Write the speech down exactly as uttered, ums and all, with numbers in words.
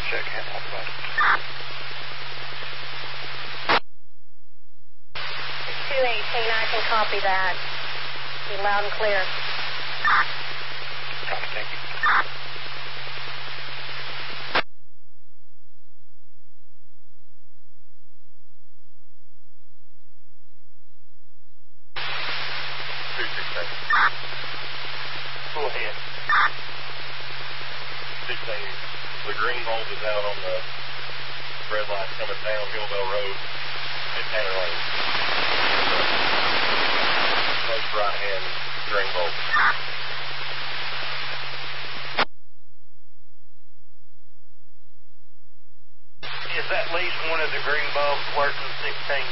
check handle button. two eighteen, I can copy that. Be loud and clear. Copy, thank you. two sixteen. Go ahead. sixteen. The green bulb is out on the red light coming down Hillville Road at Tanner Lane. Most right hand green bulb. Is at least one of the green bulbs working sixteen?